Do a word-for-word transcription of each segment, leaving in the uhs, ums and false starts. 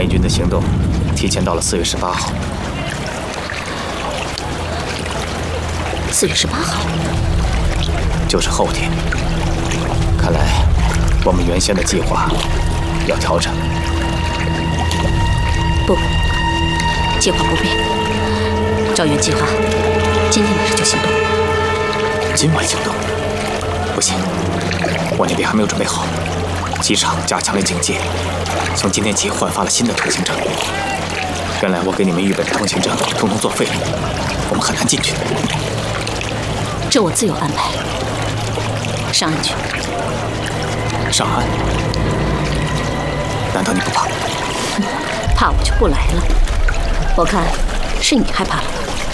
义军的行动提前到了四月十八号。 四月十八号， 就是后天。看来我们原先的计划要调整。 不，计划不变，照原计划，今天晚上就行动。 今晚行动？不行，我那边还没有准备好。机场加强了警戒，从今天起换发了新的通行证。原来我给你们预备的通行证统统作废了，我们很难进去。 这我自有安排。上岸去。 上岸？难道你不怕？ 怕我就不来了。我看是你害怕了。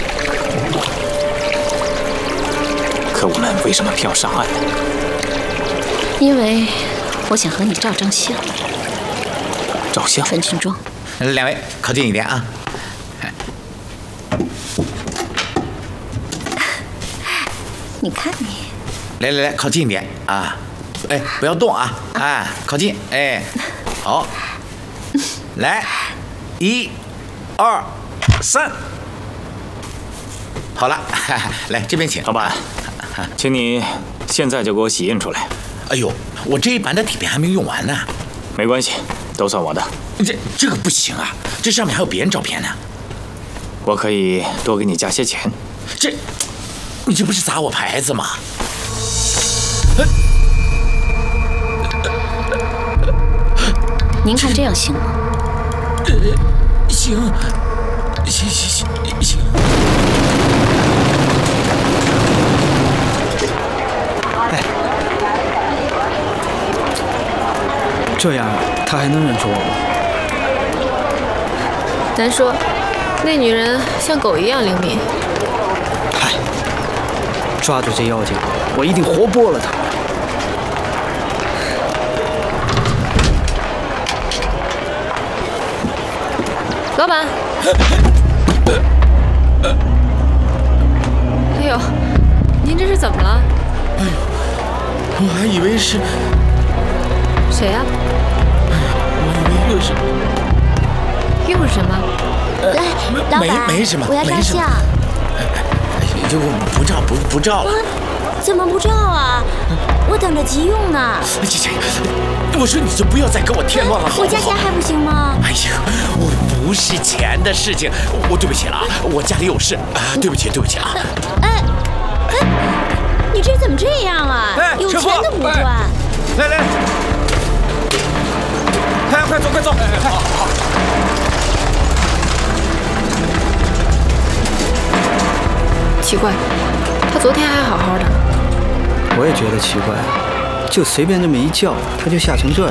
可我们为什么偏要上岸呢？ 因为我想和你照张相。 照相？ 穿裙装。 两位靠近一点啊！ 你看你。 来来来，靠近一点啊！哎，不要动啊！啊，靠近！哎，好，来，一、二、三，好了，来这边请。 老板，请你现在就给我洗印出来。 哎呦，我这一版的底片还没用完呢。 没关系，都算我的。 这这个不行啊，这上面还有别人照片呢。 我可以多给你加些钱。 这，你这不是砸我牌子吗？ 您看这样行吗？ 呃，行，行行行行。 哎，这样他还能认出我吗？ 难说，那女人像狗一样灵敏。 嗨，抓住这妖精，我一定活剥了她。 老板，哎呦，您这是怎么了？ 哎呦，我还以为是谁呀？ 我以为又是又是什么？ 来，老板， 没没什么， 我要照相。 就不照不不照了。 怎么不照啊？我等着急用呢。 姐姐，我说你就不要再给我添乱了，好不好？ 我加钱还不行吗？ 哎呀，我不是钱的事情，我对不起了啊，我家里有事啊，对不起对不起啊。 哎哎，你这怎么这样啊？ 哎， 有钱都不赚。 来来，快快走快走！哎好好。 奇怪，他昨天还好好的。 我也觉得奇怪，就随便这么一叫，他就吓成这样。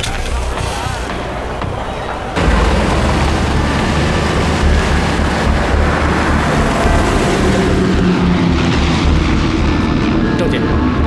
郑姐，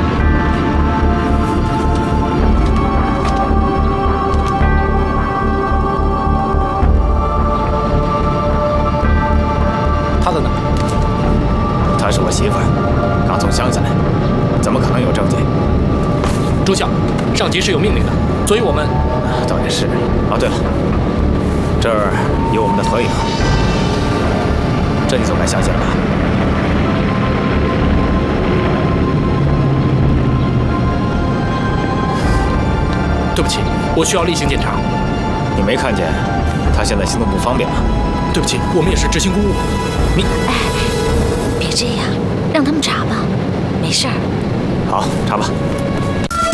她在哪？她是我媳妇儿，刚从乡下来，怎么可能有证件？ 诸校，上级是有命令的，所以我们…… 倒也是。哦，对了，这儿有我们的合影，这你总该相信了吧？ 对不起，我需要例行检查。 你没看见他现在行动不方便吗？ 对不起，我们也是执行公务。你， 哎，别这样，让他们查吧，没事儿。 好，查吧。